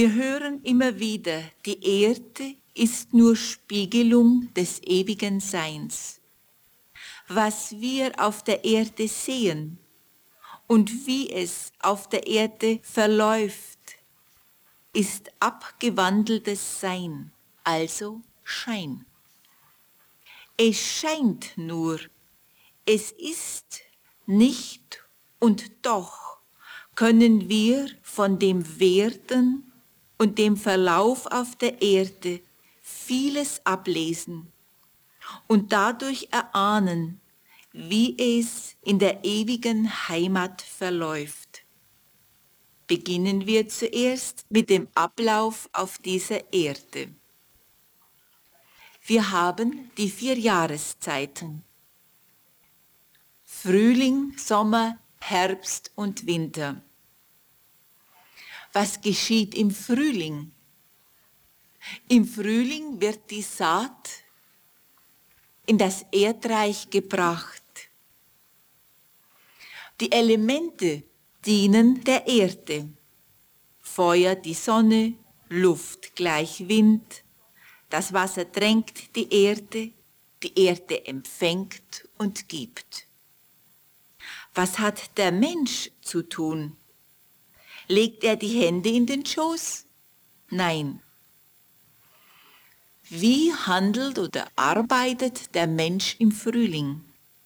Wir hören immer wieder, die Erde ist nur Spiegelung des ewigen Seins. Was wir auf der Erde sehen und wie es auf der Erde verläuft, ist abgewandeltes Sein, also Schein. Es scheint nur, es ist nicht und doch können wir von dem Werden und dem Verlauf auf der Erde vieles ablesen und dadurch erahnen, wie es in der ewigen Heimat verläuft. Beginnen wir zuerst mit dem Ablauf auf dieser Erde. Wir haben die 4 Jahreszeiten: Frühling, Sommer, Herbst und Winter. Was geschieht im Frühling? Im Frühling wird die Saat in das Erdreich gebracht. Die Elemente dienen der Erde. Feuer die Sonne, Luft gleich Wind, das Wasser drängt die Erde empfängt und gibt. Was hat der Mensch zu tun? Legt er die Hände in den Schoß? Nein. Wie handelt oder arbeitet der Mensch im Frühling?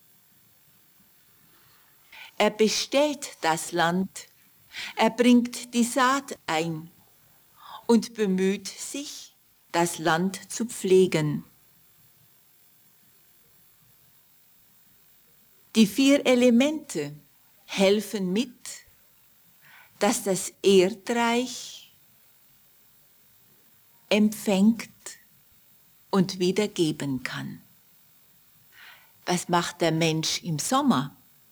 Er bestellt das Land, er bringt die Saat ein und bemüht sich, das Land zu pflegen. Die 4 Elemente helfen mit, dass das Erdreich empfängt und wieder geben kann. Was macht der Mensch im Sommer?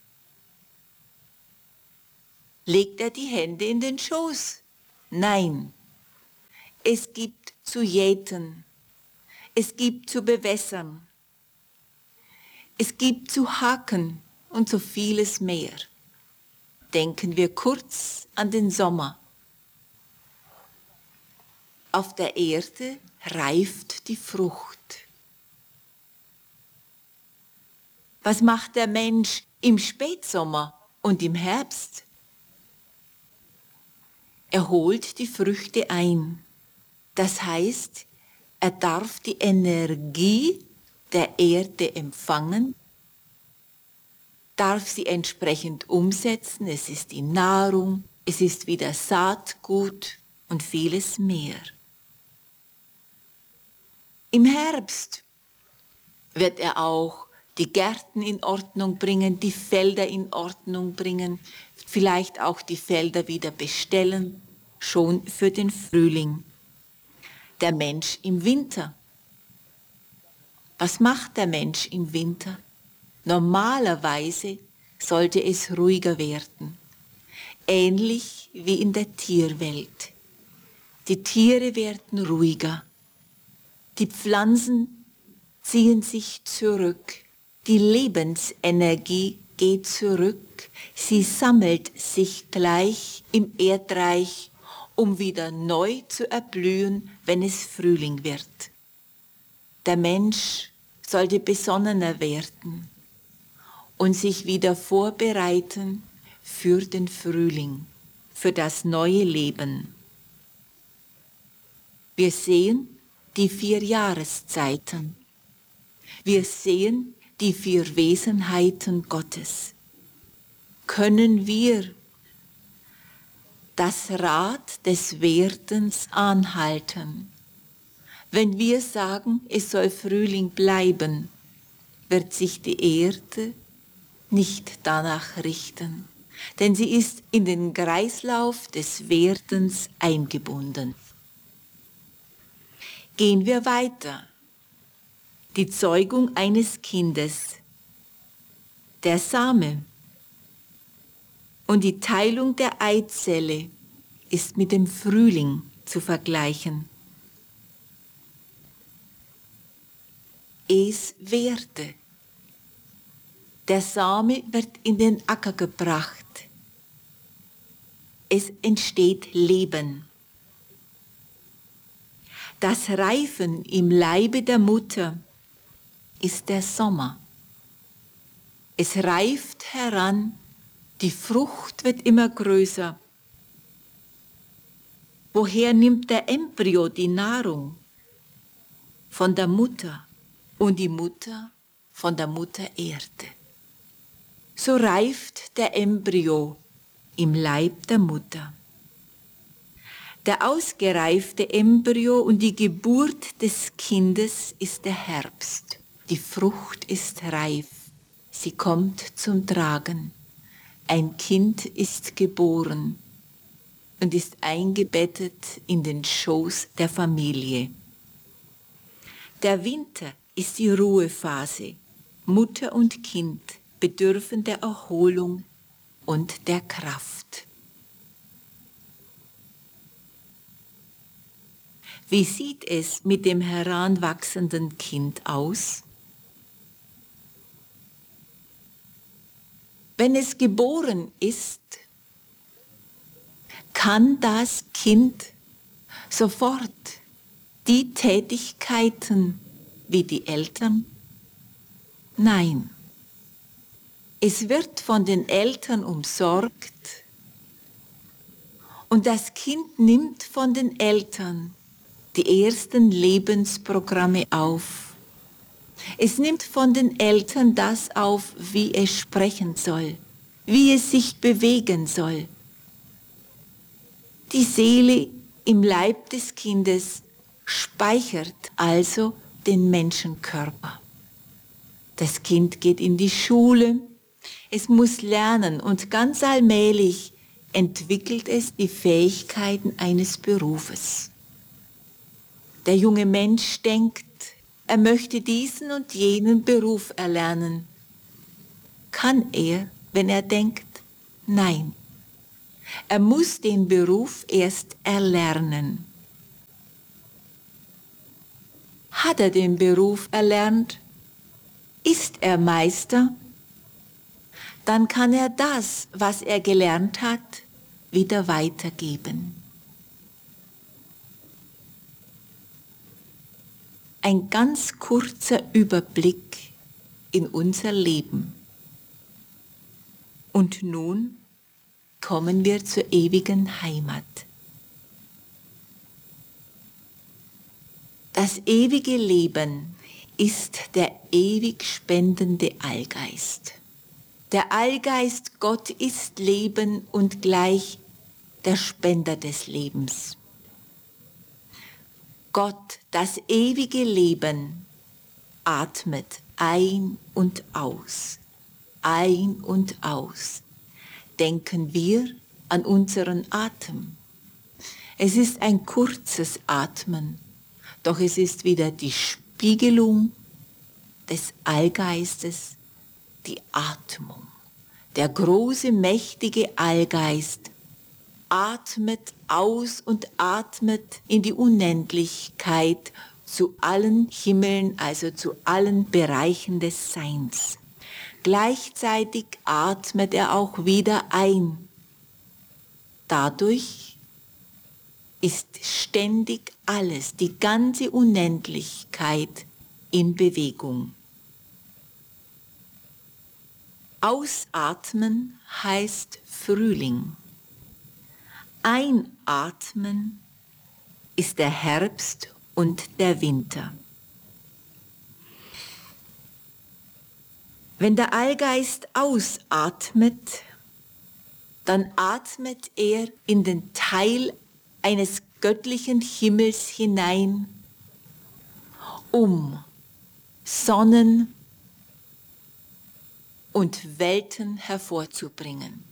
Legt er die Hände in den Schoß? Nein. Es gibt zu jäten, es gibt zu bewässern, es gibt zu hacken und so vieles mehr. Denken wir kurz an den Sommer. Auf der Erde reift die Frucht. Was macht der Mensch im Spätsommer und im Herbst? Er holt die Früchte ein. Das heißt, er darf die Energie der Erde empfangen, darf sie entsprechend umsetzen, es ist die Nahrung, es ist wieder Saatgut und vieles mehr. Im Herbst wird er auch die Gärten in Ordnung bringen, die Felder in Ordnung bringen, vielleicht auch die Felder wieder bestellen, schon für den Frühling. Der Mensch im Winter. Was macht der Mensch im Winter? Normalerweise sollte es ruhiger werden, ähnlich wie in der Tierwelt. Die Tiere werden ruhiger, die Pflanzen ziehen sich zurück, die Lebensenergie geht zurück, sie sammelt sich gleich im Erdreich, um wieder neu zu erblühen, wenn es Frühling wird. Der Mensch sollte besonnener werden und sich wieder vorbereiten für den Frühling, für das neue Leben. Wir sehen die 4 Jahreszeiten. Wir sehen die 4 Wesenheiten Gottes. Können wir das Rad des Werdens anhalten? Wenn wir sagen, es soll Frühling bleiben, wird sich die Erde nicht danach richten, denn sie ist in den Kreislauf des Werdens eingebunden. Gehen wir weiter. Die Zeugung eines Kindes, der Same und die Teilung der Eizelle ist mit dem Frühling zu vergleichen. Es währte. Der Same wird in den Acker gebracht. Es entsteht Leben. Das Reifen im Leibe der Mutter ist der Sommer. Es reift heran, die Frucht wird immer größer. Woher nimmt der Embryo die Nahrung? Von der Mutter und die Mutter von der Mutter Erde. So reift der Embryo im Leib der Mutter. Der ausgereifte Embryo und die Geburt des Kindes ist der Herbst. Die Frucht ist reif, sie kommt zum Tragen. Ein Kind ist geboren und ist eingebettet in den Schoß der Familie. Der Winter ist die Ruhephase. Mutter und Kind bedürfen der Erholung und der Kraft. Wie sieht es mit dem heranwachsenden Kind aus? Wenn es geboren ist, kann das Kind sofort die Tätigkeiten wie die Eltern? Nein. Es wird von den Eltern umsorgt und das Kind nimmt von den Eltern die ersten Lebensprogramme auf. Es nimmt von den Eltern das auf, wie es sprechen soll, wie es sich bewegen soll. Die Seele im Leib des Kindes speichert also den Menschenkörper. Das Kind geht in die Schule, es muss lernen und ganz allmählich entwickelt es die Fähigkeiten eines Berufes. Der junge Mensch denkt, er möchte diesen und jenen Beruf erlernen. Kann er, wenn er denkt? Nein. Er muss den Beruf erst erlernen. Hat er den Beruf erlernt? Ist er Meister? Dann kann er das, was er gelernt hat, wieder weitergeben. Ein ganz kurzer Überblick in unser Leben. Und nun kommen wir zur ewigen Heimat. Das ewige Leben ist der ewig spendende Allgeist. Der Allgeist Gott ist Leben und gleich der Spender des Lebens. Gott, das ewige Leben, atmet ein und aus, ein und aus. Denken wir an unseren Atem. Es ist ein kurzes Atmen, doch es ist wieder die Spiegelung des Allgeistes, die Atmung. Der große, mächtige Allgeist atmet aus und atmet in die Unendlichkeit zu allen Himmeln, also zu allen Bereichen des Seins. Gleichzeitig atmet er auch wieder ein. Dadurch ist ständig alles, die ganze Unendlichkeit in Bewegung. Ausatmen heißt Frühling. Einatmen ist der Herbst und der Winter. Wenn der Allgeist ausatmet, dann atmet er in den Teil eines göttlichen Himmels hinein, um Sonnen und Welten hervorzubringen.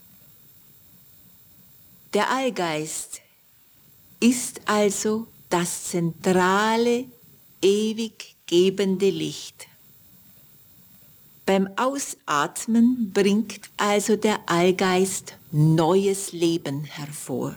Der Allgeist ist also das zentrale, ewig gebende Licht. Beim Ausatmen bringt also der Allgeist neues Leben hervor.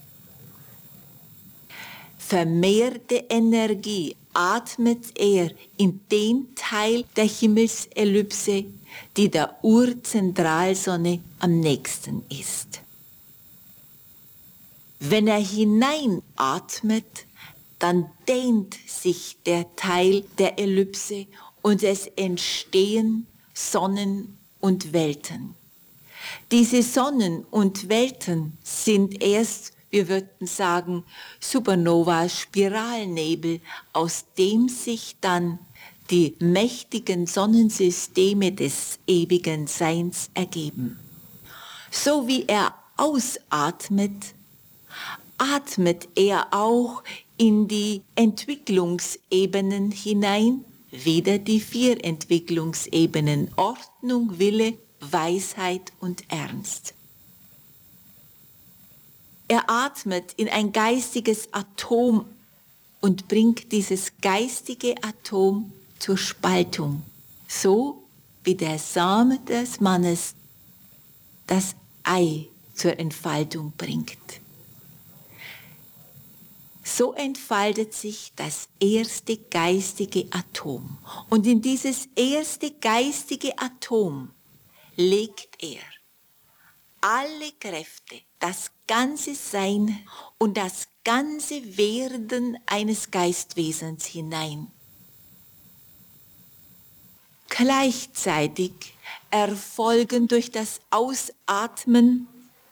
Vermehrte Energie atmet er in den Teil der Himmelsellipse, die der Urzentralsonne am nächsten ist. Wenn er hineinatmet, dann dehnt sich der Teil der Ellipse und es entstehen Sonnen und Welten. Diese Sonnen und Welten sind erst, wir würden sagen, Supernova, Spiralnebel, aus dem sich dann die mächtigen Sonnensysteme des ewigen Seins ergeben. So wie er ausatmet, atmet er auch in die Entwicklungsebenen hinein, wieder die 4 Entwicklungsebenen: Ordnung, Wille, Weisheit und Ernst. Er atmet in ein geistiges Atom und bringt dieses geistige Atom zur Spaltung, so wie der Same des Mannes das Ei zur Entfaltung bringt. So entfaltet sich das erste geistige Atom. Und in dieses erste geistige Atom legt er alle Kräfte, das ganze Sein und das ganze Werden eines Geistwesens hinein. Gleichzeitig erfolgen durch das Ausatmen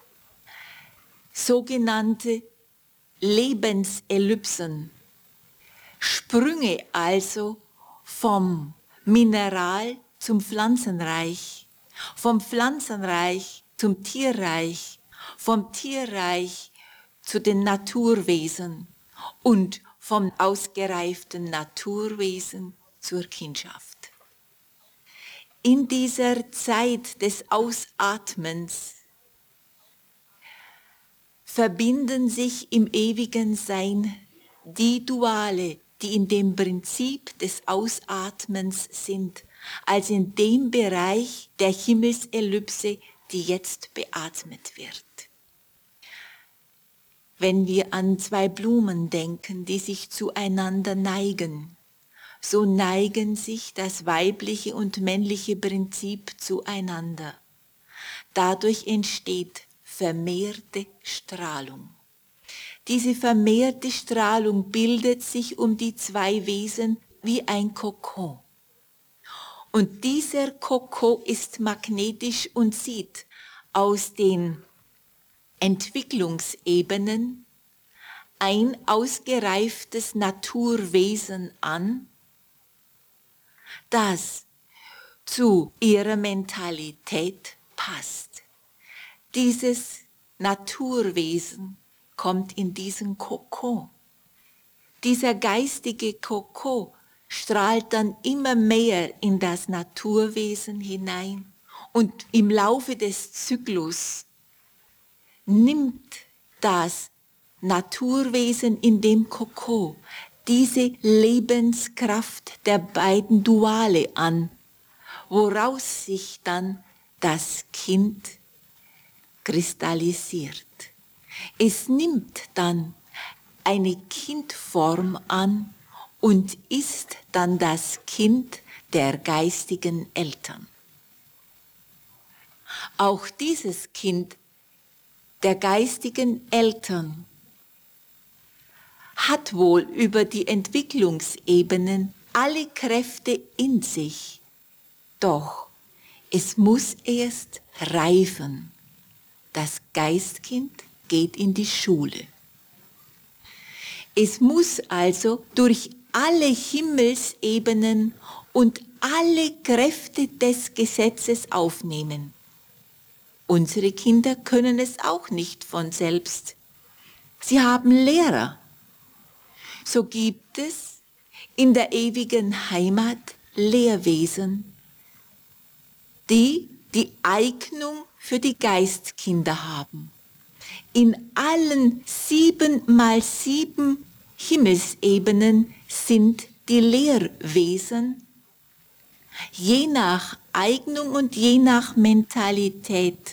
sogenannte Lebensellipsen, Sprünge also vom Mineral zum Pflanzenreich, vom Pflanzenreich zum Tierreich, vom Tierreich zu den Naturwesen und vom ausgereiften Naturwesen zur Kindschaft. In dieser Zeit des Ausatmens verbinden sich im ewigen Sein die Duale, die in dem Prinzip des Ausatmens sind, als in dem Bereich der Himmelsellipse, die jetzt beatmet wird. Wenn wir an 2 Blumen denken, die sich zueinander neigen, so neigen sich das weibliche und männliche Prinzip zueinander. Dadurch entsteht vermehrte Strahlung. Diese vermehrte Strahlung bildet sich um die 2 Wesen wie ein Kokon. Und dieser Kokon ist magnetisch und zieht aus den Entwicklungsebenen ein ausgereiftes Naturwesen an, das zu ihrer Mentalität passt. Dieses Naturwesen kommt in diesen Kokon. Dieser geistige Kokon strahlt dann immer mehr in das Naturwesen hinein und im Laufe des Zyklus nimmt das Naturwesen in dem Kokon diese Lebenskraft der beiden Duale an, woraus sich dann das Kind kristallisiert. Es nimmt dann eine Kindform an und ist dann das Kind der geistigen Eltern. Auch dieses Kind der geistigen Eltern hat wohl über die Entwicklungsebenen alle Kräfte in sich, doch es muss erst reifen. Das Geistkind geht in die Schule. Es muss also durch alle Himmelsebenen und alle Kräfte des Gesetzes aufnehmen. Unsere Kinder können es auch nicht von selbst. Sie haben Lehrer. So gibt es in der ewigen Heimat Lehrwesen, die die Eignung für die Geistkinder haben. In allen 7x7 Himmelsebenen sind die Lehrwesen, je nach Eignung und je nach Mentalität,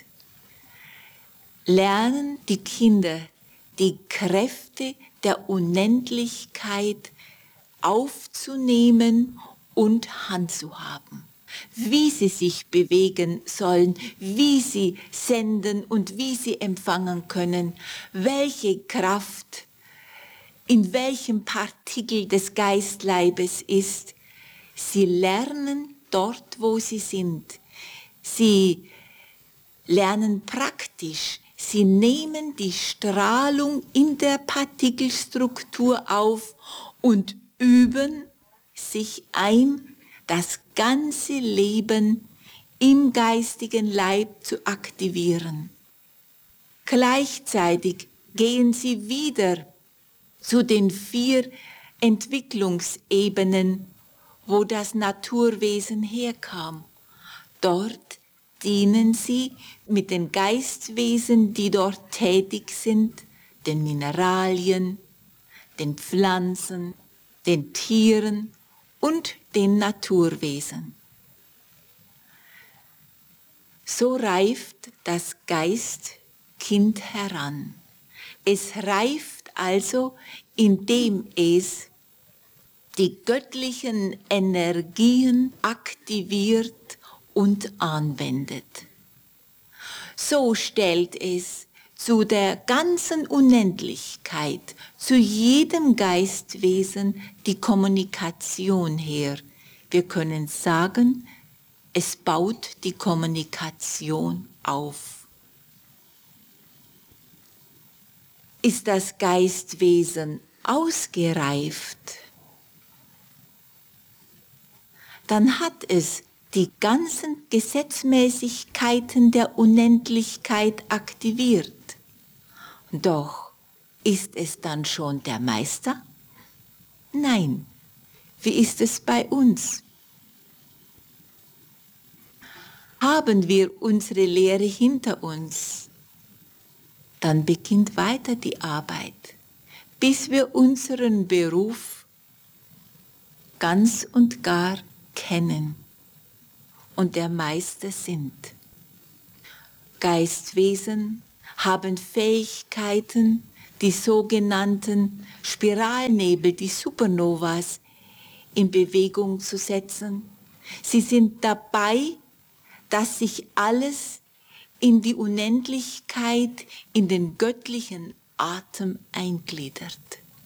lernen die Kinder die Kräfte der Unendlichkeit aufzunehmen und handzuhaben. Wie sie sich bewegen sollen, wie sie senden und wie sie empfangen können, welche Kraft in welchem Partikel des Geistleibes ist. Sie lernen dort, wo sie sind. Sie lernen praktisch. Sie nehmen die Strahlung in der Partikelstruktur auf und üben sich ein, das ganze Leben im geistigen Leib zu aktivieren. Gleichzeitig gehen sie wieder zu den 4 Entwicklungsebenen, wo das Naturwesen herkam. Dort dienen sie mit den Geistwesen, die dort tätig sind, den Mineralien, den Pflanzen, den Tieren und den Naturwesen. So reift das Geistkind heran. Es reift also, indem es die göttlichen Energien aktiviert und anwendet. So stellt es zu der ganzen Unendlichkeit, zu jedem Geistwesen die Kommunikation her. Wir können sagen, es baut die Kommunikation auf. Ist das Geistwesen ausgereift, dann hat es die ganzen Gesetzmäßigkeiten der Unendlichkeit aktiviert. Doch ist es dann schon der Meister? Nein. Wie ist es bei uns? Haben wir unsere Lehre hinter uns, dann beginnt weiter die Arbeit, bis wir unseren Beruf ganz und gar kennen und der Meister sind. Geistwesen haben Fähigkeiten, die sogenannten Spiralnebel, die Supernovas, in Bewegung zu setzen. Sie sind dabei, dass sich alles in die Unendlichkeit, in den göttlichen Atem eingliedert.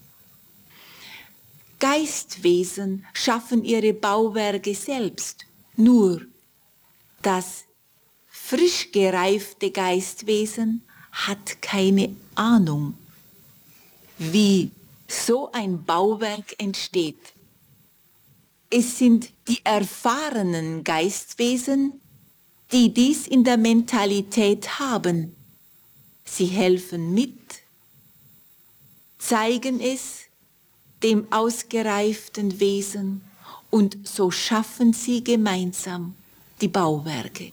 Geistwesen schaffen ihre Bauwerke selbst, nur das frisch gereifte Geistwesen hat keine Ahnung, wie so ein Bauwerk entsteht. Es sind die erfahrenen Geistwesen, die dies in der Mentalität haben. Sie helfen mit, zeigen es dem ausgereiften Wesen und so schaffen sie gemeinsam die Bauwerke.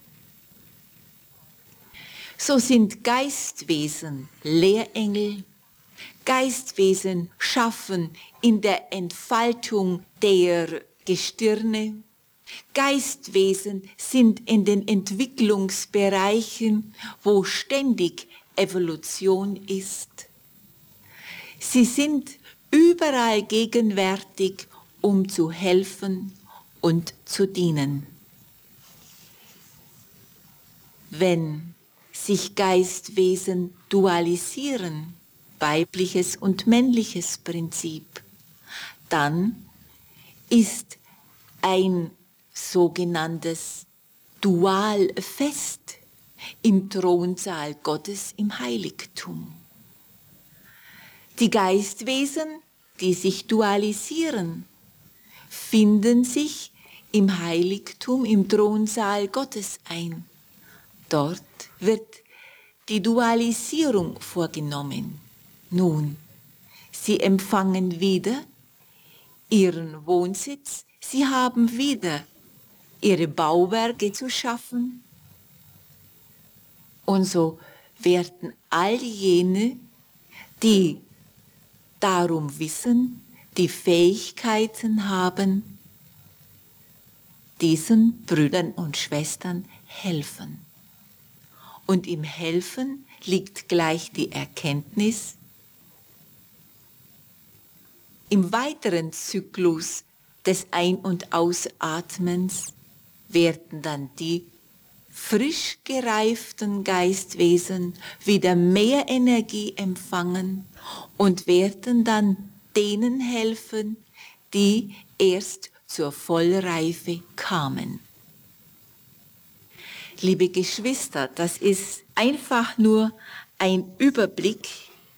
So sind Geistwesen Lehrengel. Geistwesen schaffen in der Entfaltung der Gestirne. Geistwesen sind in den Entwicklungsbereichen, wo ständig Evolution ist. Sie sind überall gegenwärtig, um zu helfen und zu dienen. Wenn sich Geistwesen dualisieren, weibliches und männliches Prinzip, dann ist ein sogenanntes Dualfest im Thronsaal Gottes im Heiligtum. Die Geistwesen, die sich dualisieren, finden sich im Heiligtum, im Thronsaal Gottes ein. Dort wird die Dualisierung vorgenommen. Nun, sie empfangen wieder ihren Wohnsitz, sie haben wieder ihre Bauwerke zu schaffen. Und so werden all jene, die darum wissen, die Fähigkeiten haben, diesen Brüdern und Schwestern helfen. Und im Helfen liegt gleich die Erkenntnis, im weiteren Zyklus des Ein- und Ausatmens werden dann die frisch gereiften Geistwesen wieder mehr Energie empfangen und werden dann denen helfen, die erst zur Vollreife kamen. Liebe Geschwister, das ist einfach nur ein Überblick.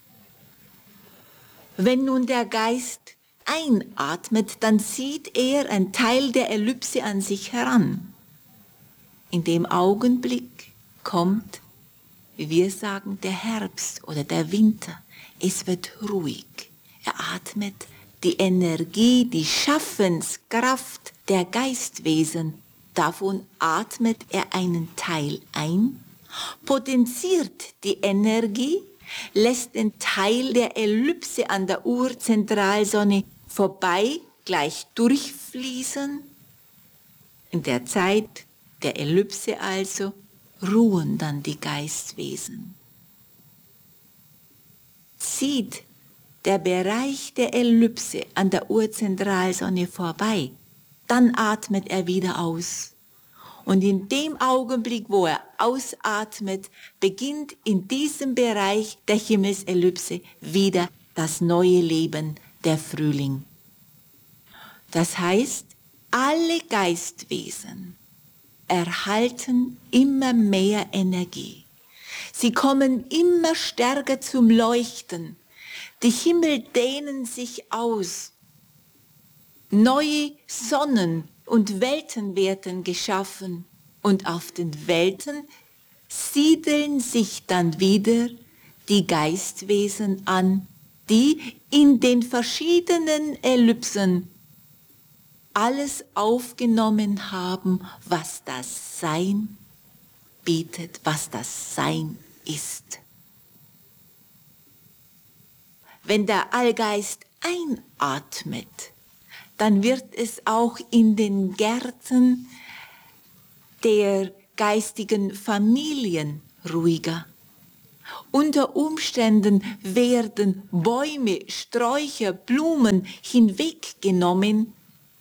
Wenn nun der Geist einatmet, dann zieht er einen Teil der Ellipse an sich heran. In dem Augenblick kommt, wie wir sagen, der Herbst oder der Winter. Es wird ruhig. Er atmet die Energie, die Schaffenskraft der Geistwesen. Davon atmet er einen Teil ein, potenziert die Energie, lässt den Teil der Ellipse an der Urzentralsonne vorbei gleich durchfließen. In der Zeit der Ellipse also ruhen dann die Geistwesen. Zieht der Bereich der Ellipse an der Urzentralsonne vorbei, dann atmet er wieder aus. Und in dem Augenblick, wo er ausatmet, beginnt in diesem Bereich der Himmelsellipse wieder das neue Leben, der Frühling. Das heißt, alle Geistwesen erhalten immer mehr Energie. Sie kommen immer stärker zum Leuchten. Die Himmel dehnen sich aus. Neue Sonnen und Welten werden geschaffen. Und auf den Welten siedeln sich dann wieder die Geistwesen an, die in den verschiedenen Ellipsen alles aufgenommen haben, was das Sein bietet, was das Sein ist. Wenn der Allgeist einatmet, dann wird es auch in den Gärten der geistigen Familien ruhiger. Unter Umständen werden Bäume, Sträucher, Blumen hinweggenommen,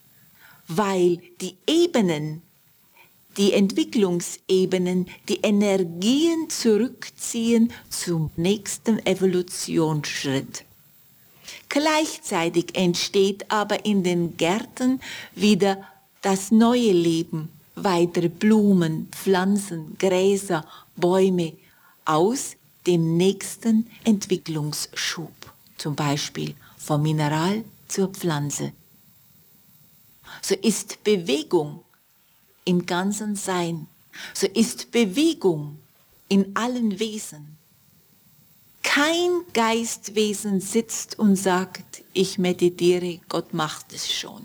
weil die Ebenen, die Entwicklungsebenen, die Energien zurückziehen zum nächsten Evolutionsschritt. Gleichzeitig entsteht aber in den Gärten wieder das neue Leben, weitere Blumen, Pflanzen, Gräser, Bäume aus dem nächsten Entwicklungsschub, zum Beispiel vom Mineral zur Pflanze. So ist Bewegung im ganzen Sein, so ist Bewegung in allen Wesen. Kein Geistwesen sitzt und sagt, ich meditiere, Gott macht es schon.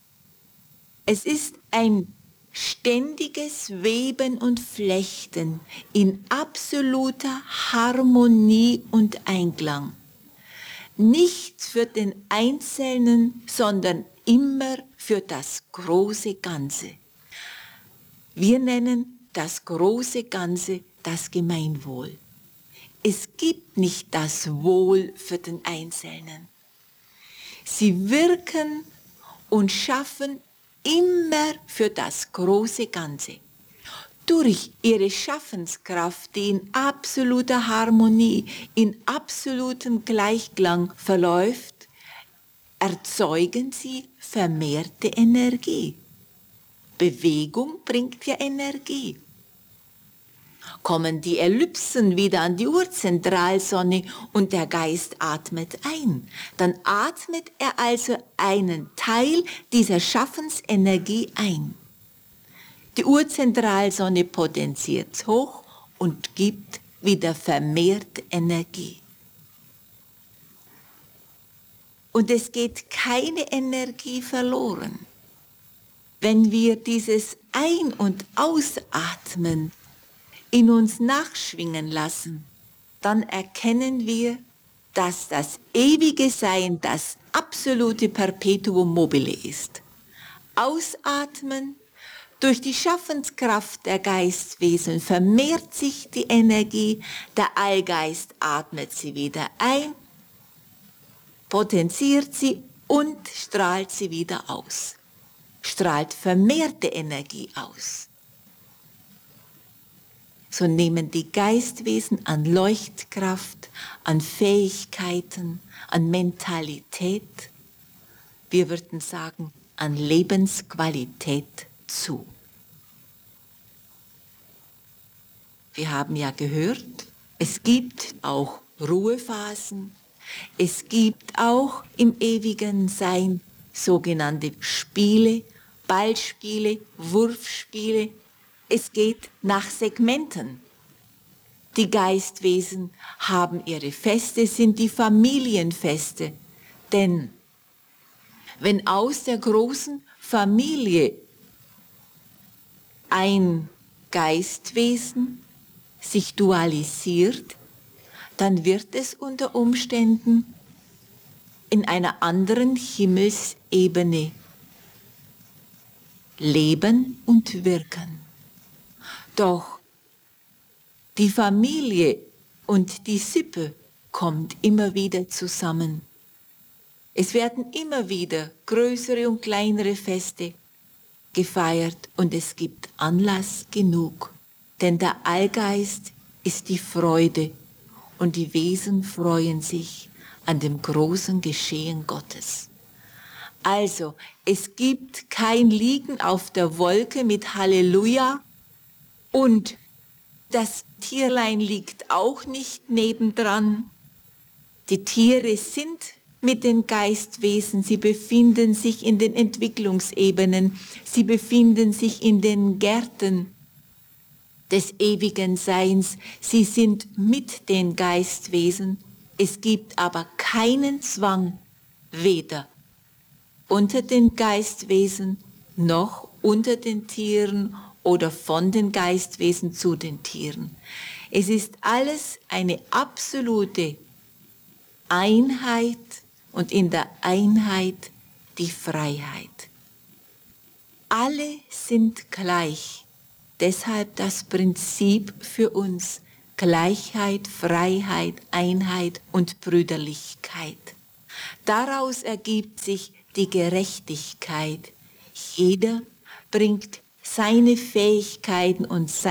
Es ist ein ständiges Weben und Flechten in absoluter Harmonie und Einklang. Nicht für den Einzelnen, sondern immer für das große Ganze. Wir nennen das große Ganze das Gemeinwohl. Es gibt nicht das Wohl für den Einzelnen. Sie wirken und schaffen immer für das große Ganze. Durch ihre Schaffenskraft, die in absoluter Harmonie, in absolutem Gleichklang verläuft, erzeugen sie vermehrte Energie. Bewegung bringt ja Energie. Kommen die Ellipsen wieder an die Urzentralsonne und der Geist atmet ein. Dann atmet er also einen Teil dieser Schaffensenergie ein. Die Urzentralsonne potenziert hoch und gibt wieder vermehrt Energie. Und es geht keine Energie verloren. Wenn wir dieses Ein- und Ausatmen in uns nachschwingen lassen, dann erkennen wir, dass das ewige Sein das absolute Perpetuum mobile ist. Ausatmen, durch die Schaffenskraft der Geistwesen vermehrt sich die Energie, der Allgeist atmet sie wieder ein, potenziert sie und strahlt sie wieder aus, strahlt vermehrte Energie aus. so nehmen die Geistwesen an Leuchtkraft, an Fähigkeiten, an Mentalität, wir würden sagen, an Lebensqualität zu. Wir haben ja gehört, es gibt auch Ruhephasen, es gibt auch im ewigen Sein sogenannte Spiele, Ballspiele, Wurfspiele. Es geht nach Segmenten. Die Geistwesen haben ihre Feste, sind die Familienfeste. Denn wenn aus der großen Familie ein Geistwesen sich dualisiert, dann wird es unter Umständen in einer anderen Himmelsebene leben und wirken. Doch die Familie und die Sippe kommt immer wieder zusammen. Es werden immer wieder größere und kleinere Feste gefeiert und es gibt Anlass genug, denn der Allgeist ist die Freude und die Wesen freuen sich an dem großen Geschehen Gottes. Also, es gibt kein Liegen auf der Wolke mit Halleluja und das Tierlein liegt auch nicht nebendran. Die Tiere sind mit den Geistwesen, sie befinden sich in den Entwicklungsebenen, sie befinden sich in den Gärten des ewigen Seins, sie sind mit den Geistwesen. Es gibt aber keinen Zwang, weder unter den Geistwesen noch unter den Tieren oder von den Geistwesen zu den Tieren. Es ist alles eine absolute Einheit und in der Einheit die Freiheit. Alle sind gleich, deshalb das Prinzip für uns Gleichheit, Freiheit, Einheit und Brüderlichkeit. Daraus ergibt sich die Gerechtigkeit. Jeder bringt seine Fähigkeiten und